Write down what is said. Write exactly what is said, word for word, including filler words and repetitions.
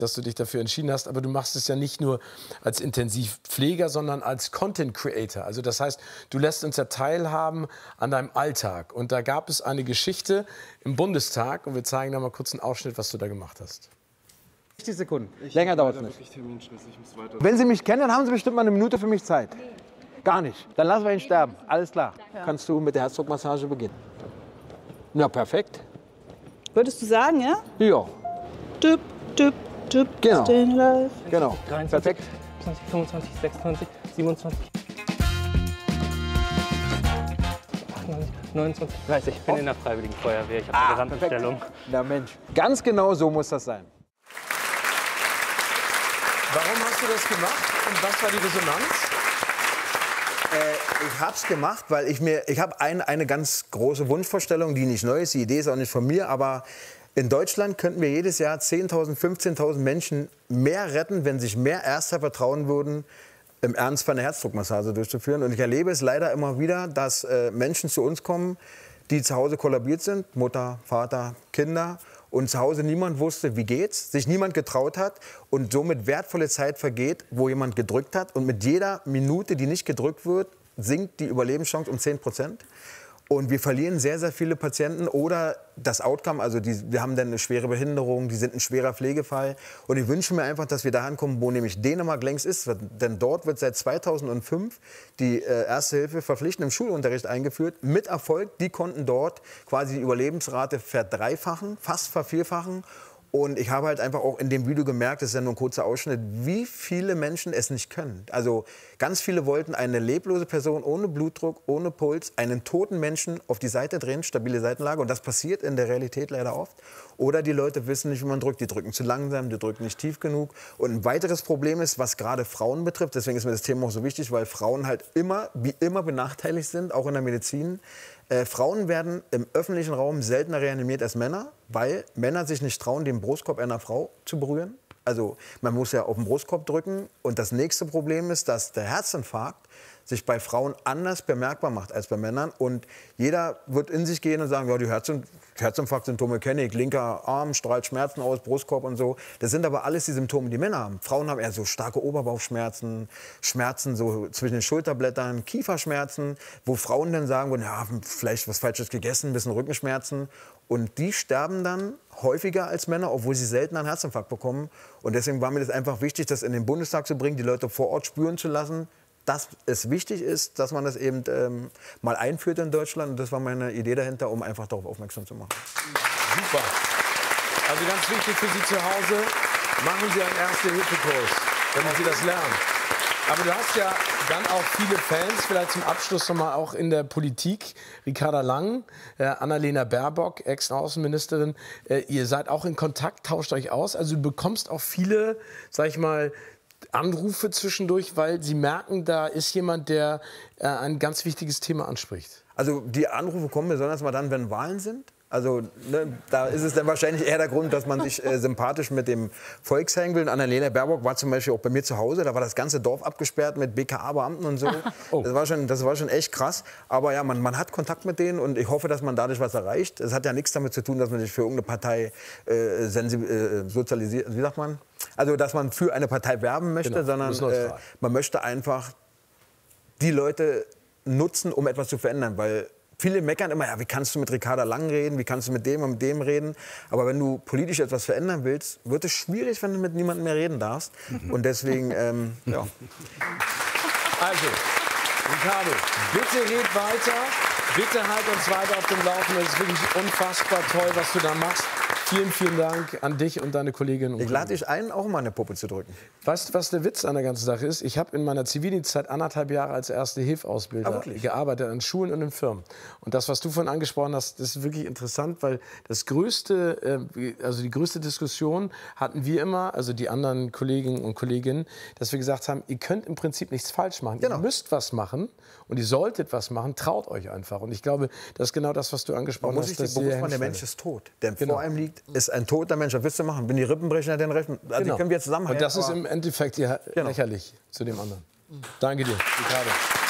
dass du dich dafür entschieden hast, aber du machst es ja nicht nur als Intensivpfleger, sondern als Content Creator. Also das heißt, du lässt uns ja teilhaben an deinem Alltag. Und da gab es eine Geschichte im Bundestag und wir zeigen da mal kurz einen Ausschnitt, was du da gemacht hast. sechzig Sekunden. Länger dauert es nicht. Wenn Sie mich kennen, dann haben Sie bestimmt mal eine Minute für mich Zeit. Gar nicht. Dann lassen wir ihn sterben. Alles klar. Ja. Kannst du mit der Herzdruckmassage beginnen. Ja, perfekt. Würdest du sagen, ja? Ja. Düpp, düpp, düpp, Genau. staying alive. Genau. dreiundzwanzig, Perfekt. fünfundzwanzig, fünfundzwanzig, sechsundzwanzig, siebenundzwanzig, achtundneunzig, neunundzwanzig, dreißig. Ich bin in der Freiwilligen Feuerwehr. Ich habe Ah, eine Rampenstellung. Na Mensch. Ganz genau so muss das sein. Warum hast du das gemacht und was war die Resonanz? Äh, ich habe es gemacht, weil ich mir, ich habe ein, eine ganz große Wunschvorstellung, die nicht neu ist, die Idee ist auch nicht von mir, aber in Deutschland könnten wir jedes Jahr zehntausend, fünfzehntausend Menschen mehr retten, wenn sich mehr Ärzte vertrauen würden, im Ernstfall eine Herzdruckmassage durchzuführen. Und ich erlebe es leider immer wieder, dass äh, Menschen zu uns kommen, die zu Hause kollabiert sind, Mutter, Vater, Kinder, und zu Hause niemand wusste, wie geht's, sich niemand getraut hat und somit wertvolle Zeit vergeht, wo jemand gedrückt hat. Und mit jeder Minute, die nicht gedrückt wird, sinkt die Überlebenschance um zehn Prozent. Und wir verlieren sehr, sehr viele Patienten oder das Outcome, also die, wir haben dann eine schwere Behinderung, die sind ein schwerer Pflegefall. Und ich wünsche mir einfach, dass wir dahin kommen, wo nämlich Dänemark längst ist. Denn dort wird seit zweitausendfünf die äh, Erste Hilfe verpflichtend im Schulunterricht eingeführt. Mit Erfolg, die konnten dort quasi die Überlebensrate verdreifachen, fast vervierfachen. Und ich habe halt einfach auch in dem Video gemerkt, das ist ja nur ein kurzer Ausschnitt, wie viele Menschen es nicht können. Also ganz viele wollten eine leblose Person ohne Blutdruck, ohne Puls, einen toten Menschen auf die Seite drehen, stabile Seitenlage. Und das passiert in der Realität leider oft. Oder die Leute wissen nicht, wie man drückt. Die drücken zu langsam, die drücken nicht tief genug. Und ein weiteres Problem ist, was gerade Frauen betrifft, deswegen ist mir das Thema auch so wichtig, weil Frauen halt immer, wie immer benachteiligt sind, auch in der Medizin. Äh, Frauen werden im öffentlichen Raum seltener reanimiert als Männer, weil Männer sich nicht trauen, den Brustkorb einer Frau zu berühren. Also man muss ja auf den Brustkorb drücken. Und das nächste Problem ist, dass der Herzinfarkt sich bei Frauen anders bemerkbar macht als bei Männern. Und jeder wird in sich gehen und sagen, ja, die Herzin Herzinfarktsymptome kenne ich. Linker Arm strahlt Schmerzen aus, Brustkorb und so. Das sind aber alles die Symptome, die Männer haben. Frauen haben eher so starke Oberbauchschmerzen, Schmerzen so zwischen den Schulterblättern, Kieferschmerzen, wo Frauen dann sagen, ja, vielleicht was Falsches gegessen, ein bisschen Rückenschmerzen. Und die sterben dann häufiger als Männer, obwohl sie selten einen Herzinfarkt bekommen. Und deswegen war mir das einfach wichtig, das in den Bundestag zu bringen, die Leute vor Ort spüren zu lassen, dass es wichtig ist, dass man das eben ähm, mal einführt in Deutschland. Und das war meine Idee dahinter, um einfach darauf aufmerksam zu machen. Super. Also ganz wichtig für Sie zu Hause, machen Sie einen Erste-Hilfe-Kurs, damit Sie das lernen. Aber du hast ja dann auch viele Fans, vielleicht zum Abschluss noch mal auch in der Politik. Ricarda Lang, äh, Annalena Baerbock, Ex-Außenministerin, äh, ihr seid auch in Kontakt, tauscht euch aus. Also du bekommst auch viele, sag ich mal, Anrufe zwischendurch, weil sie merken, da ist jemand, der äh, ein ganz wichtiges Thema anspricht. Also die Anrufe kommen besonders mal dann, wenn Wahlen sind. Also ne, da ist es dann wahrscheinlich eher der Grund, dass man sich äh, sympathisch mit dem Volk zeigen will. Und Annalena Baerbock war zum Beispiel auch bei mir zu Hause. Da war das ganze Dorf abgesperrt mit B K A-Beamten und so. Oh. Das war schon, das war schon echt krass. Aber ja, man, man hat Kontakt mit denen und ich hoffe, dass man dadurch was erreicht. Es hat ja nichts damit zu tun, dass man sich für irgendeine Partei äh, äh, sozialisiert, wie sagt man? Also dass man für eine Partei werben möchte, genau, sondern äh, man möchte einfach die Leute nutzen, um etwas zu verändern, weil viele meckern immer, ja, wie kannst du mit Ricarda Lang reden, wie kannst du mit dem und mit dem reden. Aber wenn du politisch etwas verändern willst, wird es schwierig, wenn du mit niemandem mehr reden darfst. Und deswegen, ähm, ja. Also, Ricardo, bitte red weiter, bitte halt uns weiter auf dem Laufenden. Es ist wirklich unfassbar toll, was du da machst. Vielen, vielen Dank an dich und deine Kolleginnen und Kollegen. Ich lade dich ein, auch mal eine Puppe zu drücken. Weißt du, was der Witz an der ganzen Sache ist? Ich habe in meiner Zivildienstzeit anderthalb Jahre als Erste-Hilfe-Ausbilder ah, gearbeitet an Schulen und in Firmen. Und das, was du vorhin angesprochen hast, das ist wirklich interessant, weil das größte, äh, also die größte Diskussion hatten wir immer, also die anderen Kolleginnen und Kollegen, dass wir gesagt haben, ihr könnt im Prinzip nichts falsch machen. Genau. Ihr müsst was machen und ihr solltet was machen, traut euch einfach. Und ich glaube, das ist genau das, was du angesprochen Man muss hast. sich bewusst machen, der Mensch ist tot. Der Genau. vor einem liegt, ist ein toter Mensch. Was willst du machen? Wenn die Rippen brechen, dann recht. Also Genau. die können wir zusammenhalten. Und das ist im Endeffekt ja Genau. lächerlich zu dem anderen. Danke dir, Ricardo.